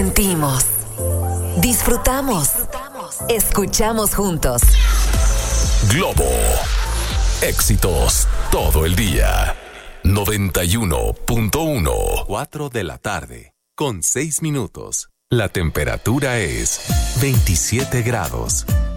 Sentimos, disfrutamos, escuchamos juntos. Globo. Éxitos todo el día. 91.1. 4 de la tarde, con 6 minutos. La temperatura es 27 grados.